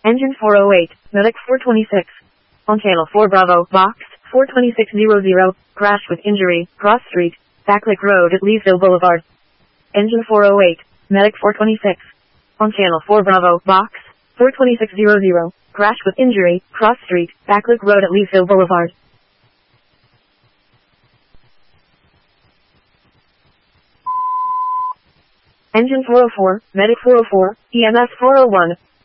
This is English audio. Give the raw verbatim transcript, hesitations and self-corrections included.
Engine four oh eight, Medic four twenty-six. On channel four Bravo, box, four twenty-six hundred, crash with injury, cross street, Backlick Road at Leesville Boulevard. Engine four oh eight, Medic four twenty-six. On channel four Bravo, box, four twenty-six hundred, crash with injury, cross street, Backlick Road at Leesville Boulevard. Engine four oh four, Medic four oh four, E M S four oh one.